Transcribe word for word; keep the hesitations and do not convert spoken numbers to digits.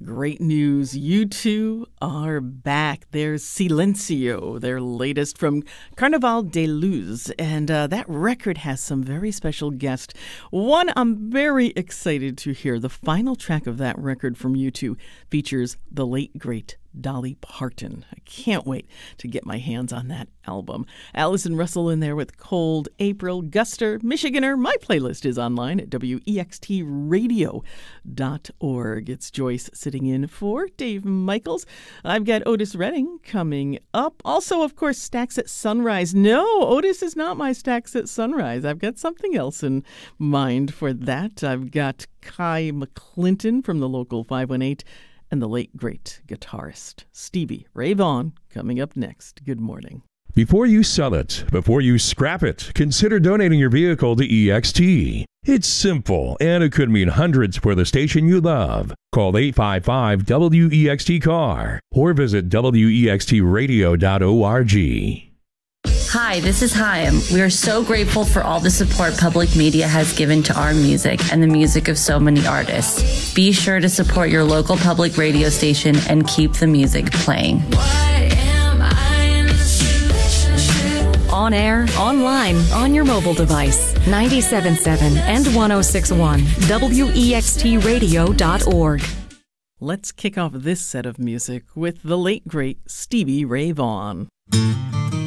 Great news. U two are back. There's Silencio, their latest from Carnaval de Luz. And uh, that record has some very special guests. One I'm very excited to hear. The final track of that record from U two features the late, great Dolly Parton. I can't wait to get my hands on that album. Allison Russell in there with Cold April. Guster, Michiganer. My playlist is online at W E X T radio dot org. It's Joyce sitting in for Dave Michaels. I've got Otis Redding coming up. Also, of course, Stacks at Sunrise. No, Otis is not my Stacks at Sunrise. I've got something else in mind for that. I've got Kai McClinton from the local five one eight. And the late, great guitarist, Stevie Ray Vaughan, coming up next. Good morning. Before you sell it, before you scrap it, consider donating your vehicle to E X T. It's simple, and it could mean hundreds for the station you love. Call eight five five W E X T C A R or visit W E X T radio dot org. Hi, this is Chaim. We are so grateful for all the support public media has given to our music and the music of so many artists. Be sure to support your local public radio station and keep the music playing. On air, online, on your mobile device. ninety-seven point seven and one oh six point one. W E X T radio dot org. Let's kick off this set of music with the late, great Stevie Ray Vaughan.